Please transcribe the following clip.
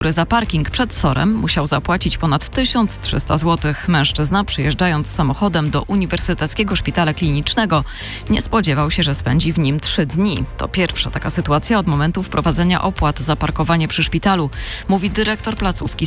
który za parking przed SOR-em musiał zapłacić ponad 1300 zł. Mężczyzna, przyjeżdżając samochodem do Uniwersyteckiego Szpitala Klinicznego, nie spodziewał się, że spędzi w nim 3 dni. To pierwsza taka sytuacja od momentu wprowadzenia opłat za parkowanie przy szpitalu, mówi dyrektor placówki